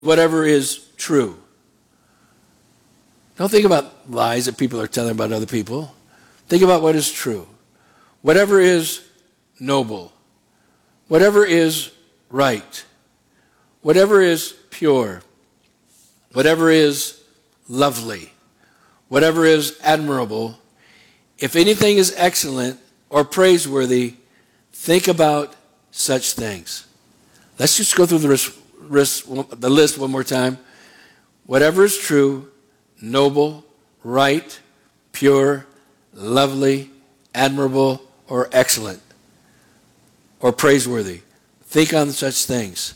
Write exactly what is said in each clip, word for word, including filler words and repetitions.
whatever is true. Don't think about lies that people are telling about other people. Think about what is true. Whatever is noble. Whatever is right. Whatever is pure. Whatever is lovely. Whatever is admirable. If anything is excellent or praiseworthy, think about such things. Let's just go through the, list, the list one more time. Whatever is true, noble, right, pure, lovely, admirable, or excellent, or praiseworthy. Think on such things.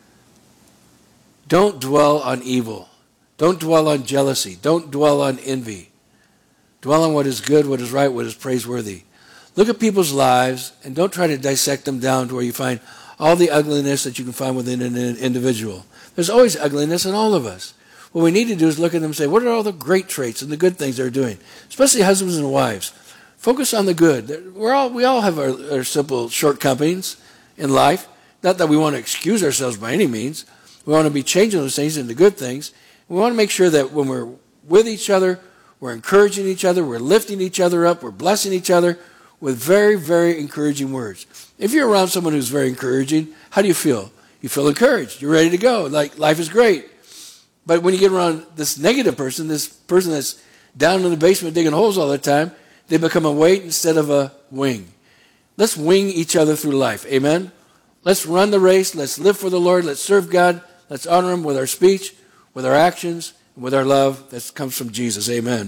Don't dwell on evil. Don't dwell on jealousy. Don't dwell on envy. Dwell on what is good, what is right, what is praiseworthy. Look at people's lives and don't try to dissect them down to where you find all the ugliness that you can find within an individual. There's always ugliness in all of us. What we need to do is look at them and say, what are all the great traits and the good things they're doing? Especially husbands and wives. Focus on the good. We're all, we all have our, our simple shortcomings in life. Not that we want to excuse ourselves by any means. We want to be changing those things into good things. We want to make sure that when we're with each other, we're encouraging each other, we're lifting each other up, we're blessing each other with very, very encouraging words. If you're around someone who's very encouraging, how do you feel? You feel encouraged. You're ready to go. Like, life is great. But when you get around this negative person, this person that's down in the basement digging holes all the time, they become a weight instead of a wing. Let's wing each other through life. Amen? Let's run the race. Let's live for the Lord. Let's serve God. Let's honor Him with our speech, with our actions, and with our love that comes from Jesus. Amen.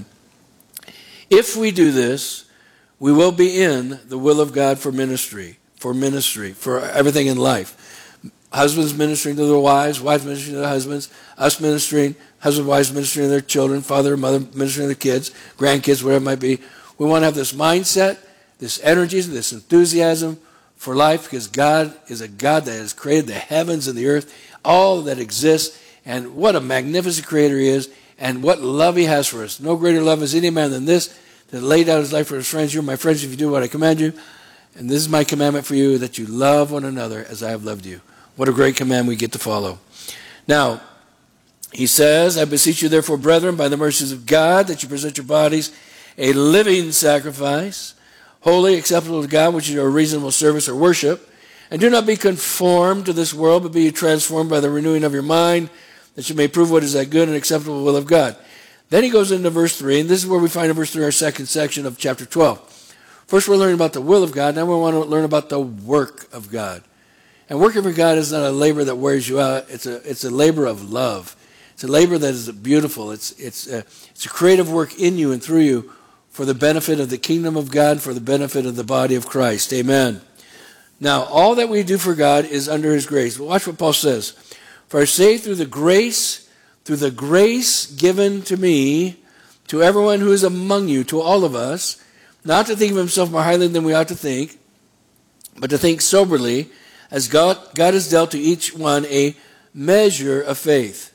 If we do this, we will be in the will of God for ministry, for ministry, for everything in life. Husbands ministering to their wives, wives ministering to their husbands, us ministering, husband, wives ministering to their children, father, mother ministering to their kids, grandkids, whatever it might be. We want to have this mindset, this energy, this enthusiasm for life because God is a God that has created the heavens and the earth, all that exists, and what a magnificent creator He is, and what love He has for us. No greater love has any man than this, that laid down His life for His friends. You're my friends if you do what I command you. And this is my commandment for you, that you love one another as I have loved you. What a great command we get to follow. Now, he says, I beseech you therefore, brethren, by the mercies of God, that you present your bodies a living sacrifice, holy, acceptable to God, which is your reasonable service or worship. And do not be conformed to this world, but be ye transformed by the renewing of your mind, that you may prove what is that good and acceptable will of God. Then he goes into verse three, and this is where we find in verse three our second section of chapter twelve. First we're learning about the will of God, now we want to learn about the work of God. And working for God is not a labor that wears you out, it's a, it's a labor of love. It's a labor that is beautiful. It's, it's, a, it's a creative work in you and through you for the benefit of the kingdom of God, for the benefit of the body of Christ. Amen. Now, all that we do for God is under His grace. Watch what Paul says. For I say through the grace, through the grace given to me, to everyone who is among you, to all of us, not to think of himself more highly than we ought to think, but to think soberly, as God, God has dealt to each one a measure of faith.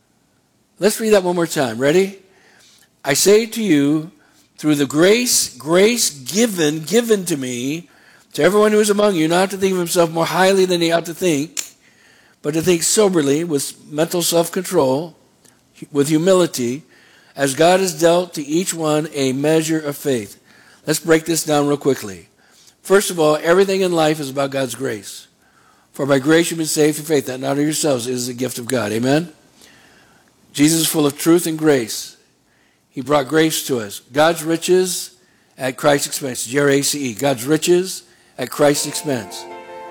Let's read that one more time. Ready? I say to you, through the grace, grace given, given to me, to everyone who is among you, not to think of himself more highly than he ought to think, but to think soberly, with mental self-control, with humility, as God has dealt to each one a measure of faith. Let's break this down real quickly. First of all, everything in life is about God's grace. For by grace you've been saved through faith, that not of yourselves, it is a gift of God. Amen? Jesus is full of truth and grace. He brought grace to us. God's riches at Christ's expense. G R A C E. God's riches at Christ's expense.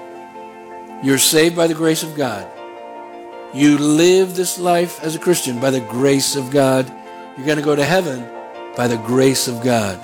You're saved by the grace of God. You live this life as a Christian by the grace of God. You're going to go to heaven by the grace of God.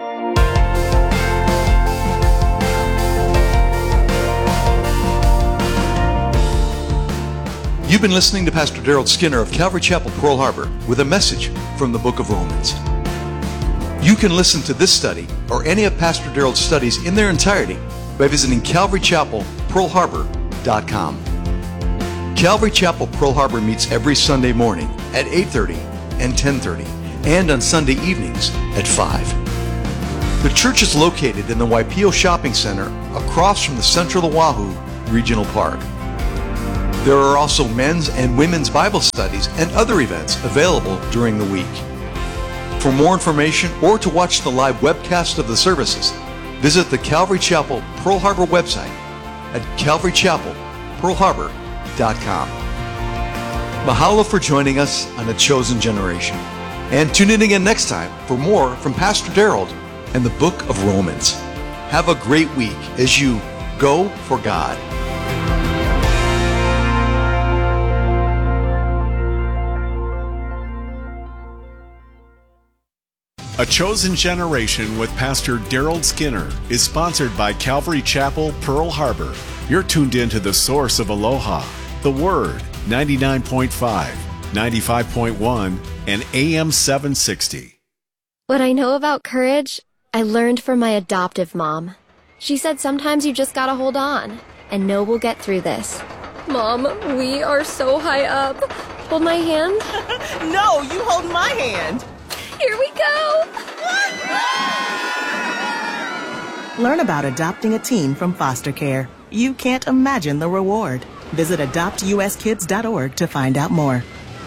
You've been listening to Pastor Daryl Skinner of Calvary Chapel, Pearl Harbor, with a message from the book of Romans. You can listen to this study or any of Pastor Daryl's studies in their entirety by visiting calvary chapel pearl harbor dot com. Calvary Chapel, Pearl Harbor meets every Sunday morning at eight thirty and ten thirty, and on Sunday evenings at five. The church is located in the Waipio Shopping Center across from the Central Oahu Regional Park. There are also men's and women's Bible studies and other events available during the week. For more information or to watch the live webcast of the services, visit the Calvary Chapel Pearl Harbor website at calvary chapel pearl harbor dot com. Mahalo for joining us on A Chosen Generation. And tune in again next time for more from Pastor Daryl and the book of Romans. Have a great week as you go for God. A Chosen Generation with Pastor Daryl Skinner is sponsored by Calvary Chapel, Pearl Harbor. You're tuned in to the source of Aloha, the Word, ninety-nine point five, ninety-five point one, and A M seven sixty. What I know about courage, I learned from my adoptive mom. She said sometimes you just gotta hold on and know we'll get through this. Mom, we are so high up. Hold my hand. No, you hold my hand. Here we go! Learn about adopting a teen from foster care. You can't imagine the reward. Visit adopt u s kids dot org to find out more.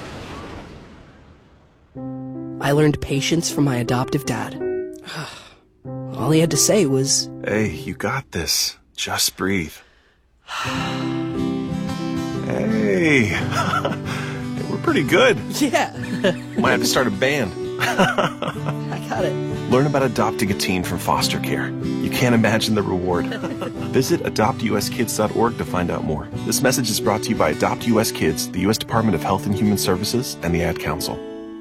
I learned patience from my adoptive dad. All he had to say was, "Hey, you got this. Just breathe." Hey, we're pretty good. yeah. Might have to start a band. I got it. Learn about adopting a teen from foster care. You can't imagine the reward. Visit adopt u s kids dot org to find out more. This message is brought to you by Adopt U S Kids, the U S Department of Health and Human Services, and the Ad Council.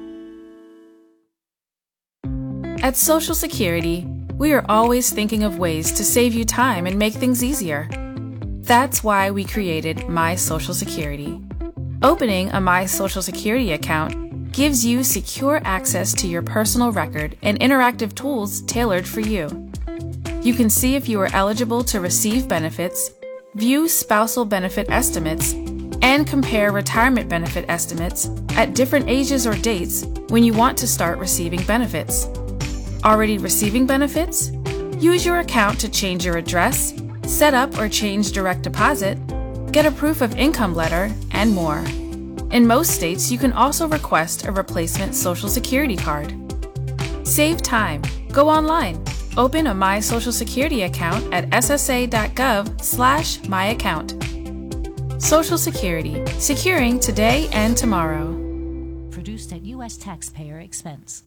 At Social Security, we are always thinking of ways to save you time and make things easier. That's why we created My Social Security. Opening a My Social Security account gives you secure access to your personal record and interactive tools tailored for you. You can see if you are eligible to receive benefits, view spousal benefit estimates, and compare retirement benefit estimates at different ages or dates when you want to start receiving benefits. Already receiving benefits? Use your account to change your address, set up or change direct deposit, get a proof of income letter, and more. In most states, you can also request a replacement Social Security card. Save time. Go online. Open a My Social Security account at s s a dot gov slash my account. Social Security. Securing today and tomorrow. Produced at U S taxpayer expense.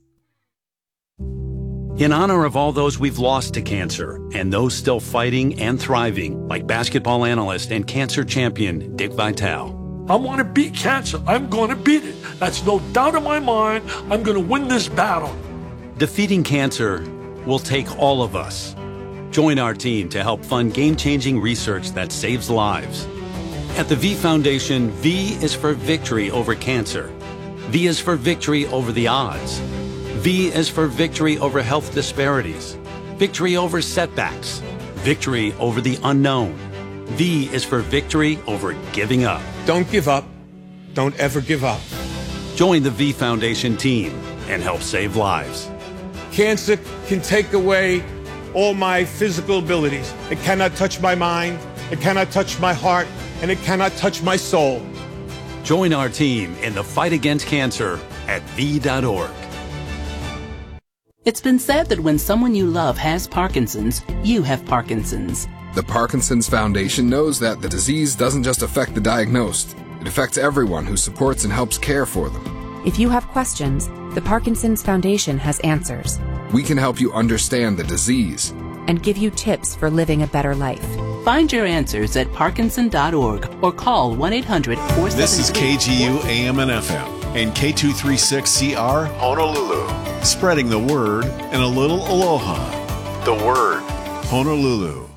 In honor of all those we've lost to cancer and those still fighting and thriving, like basketball analyst and cancer champion Dick Vitale. I want to beat cancer. I'm going to beat it. That's no doubt in my mind. I'm going to win this battle. Defeating cancer will take all of us. Join our team to help fund game-changing research that saves lives. At the V Foundation, V is for victory over cancer. V is for victory over the odds. V is for victory over health disparities, victory over setbacks, victory over the unknown. V is for victory over giving up. Don't give up. Don't ever give up. Join the V Foundation team and help save lives. Cancer can take away all my physical abilities. It cannot touch my mind, it cannot touch my heart, and it cannot touch my soul. Join our team in the fight against cancer at v dot org. It's been said that when someone you love has Parkinson's, you have Parkinson's. The Parkinson's Foundation knows that the disease doesn't just affect the diagnosed. It affects everyone who supports and helps care for them. If you have questions, the Parkinson's Foundation has answers. We can help you understand the disease and give you tips for living a better life. Find your answers at parkinson dot org or call one eight hundred four seven three. This is K G U A M and F M and K two thirty-six C R Honolulu. Spreading the word and a little aloha. The Word. Honolulu.